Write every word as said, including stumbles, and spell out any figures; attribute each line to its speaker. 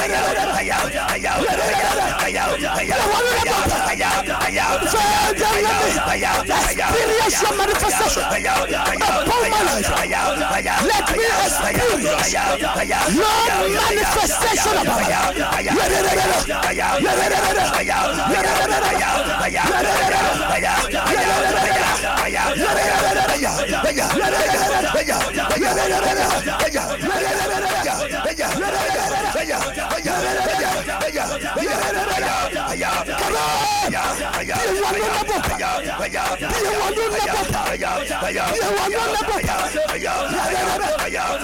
Speaker 1: Experience your manifestation upon my life. Let me experience your manifestation of my life. Come on.